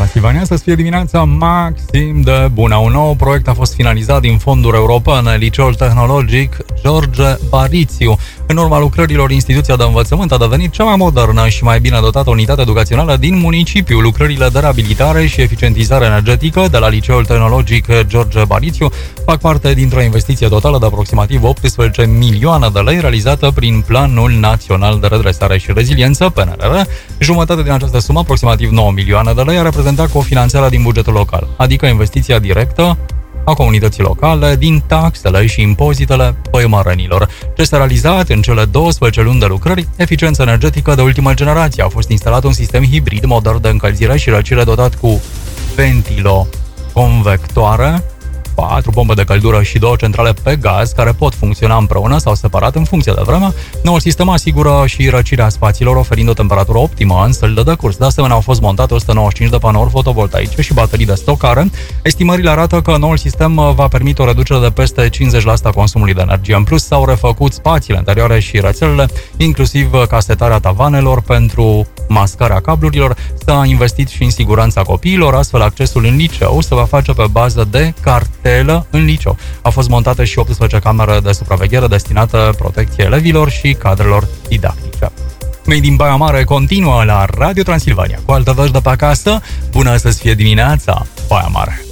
Transilvania, să fie dimineața maxim de bună. Un nou proiect a fost finalizat din fonduri europene, Liceul Tehnologic George Barițiu. În urma lucrărilor, instituția de învățământ a devenit cea mai modernă și mai bine dotată unitate educațională din municipiu. Lucrările de reabilitare și eficientizare energetică de la Liceul Tehnologic George Barițiu fac parte dintr-o investiție totală de aproximativ 18 milioane de lei realizată prin Planul Național de Redresare și Reziliență, PNRR. Jumătate din această sumă, aproximativ 9 milioane de lei, a reprezentat cofinanțarea din bugetul local, adică investiția directă a comunității locale din taxele și impozitele păimărenilor. Ce s-a realizat în cele 12 luni de lucrări? Eficiență energetică de ultimă generație. A fost instalat un sistem hibrid modern de încălzire și răcire dotat cu ventiloconvectoare, 4 pompe de căldură și 2 centrale pe gaz care pot funcționa împreună sau separat în funcție de vreme. Noul sistem asigură și răcirea spațiilor, oferind o temperatură optimă în sălile de curs. De asemenea, au fost montate 195 de panouri fotovoltaice și baterii de stocare. Estimările arată că noul sistem va permite o reducere de peste 50% a consumului de energie. În plus, s-au refăcut spațiile interioare și rețelele, inclusiv casetarea tavanelor pentru mascarea cablurilor. S-a investit și în siguranța copiilor, astfel accesul în liceu se va face pe bază de cartelă în liceu. Au fost montate și 18 camere de supraveghere destinate protecției elevilor și cadrelor didactice. Made in Baia Mare continuă la Radio Transilvania cu alte vești de pe acasă. Bună să-ți fie dimineața, Baia Mare!